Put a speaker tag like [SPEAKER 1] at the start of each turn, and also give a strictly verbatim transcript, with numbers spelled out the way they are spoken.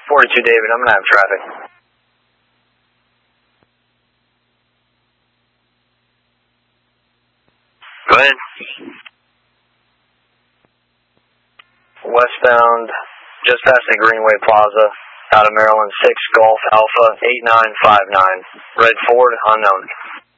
[SPEAKER 1] forty-two David, I'm going to have traffic. Go ahead. Westbound, just past the Greenway Plaza, out of Maryland, six Golf Alpha eight nine five nine. Red Ford, unknown.